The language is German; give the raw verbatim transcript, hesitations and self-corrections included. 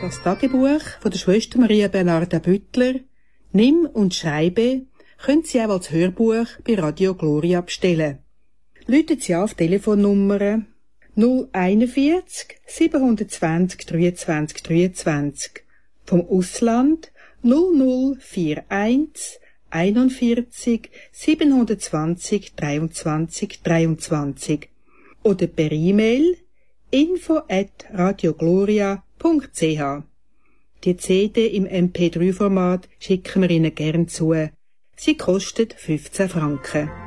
Das Tagebuch von der Schwester Maria Bernarda Büttler, Nimm und Schreibe, können Sie auch als Hörbuch bei Radio Gloria bestellen. Rufen Sie auf Telefonnummer null einundvierzig siebenhundertzwanzig dreiundzwanzig dreiundzwanzig, vom Ausland null null einundvierzig einundvierzig siebenhundertzwanzig dreiundzwanzig dreiundzwanzig oder per E-Mail info at radiogloria punkt c h. Die C D im M P drei Format schicken wir Ihnen gern zu. Sie kostet fünfzehn Franken.